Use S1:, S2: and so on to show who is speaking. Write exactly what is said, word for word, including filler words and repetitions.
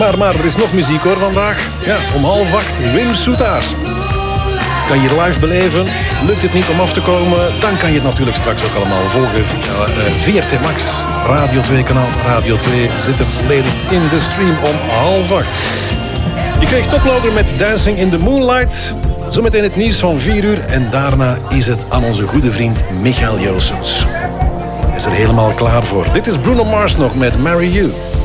S1: Maar, maar er is nog muziek hoor vandaag. Ja, om half acht, Wim Soetaar. Kan je live beleven. Lukt het niet om af te komen, dan kan je het natuurlijk straks ook allemaal volgen via uh, V R T Max. Radio twee kanaal, Radio twee zit er volledig in de stream om half acht. Je kreeg toploader met Dancing in the Moonlight. Zometeen het nieuws van vier uur en daarna is het aan onze goede vriend Michael Joosens. Is er helemaal klaar voor. Dit is Bruno Mars nog met Marry You.